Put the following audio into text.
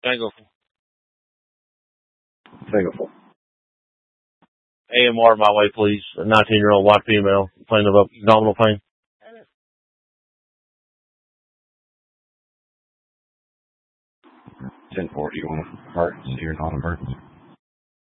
Tango. Tango 4. AMR my way, please. A 19-year-old white female, complaint of abdominal pain. 10-4, do you want emergency or non-emergency?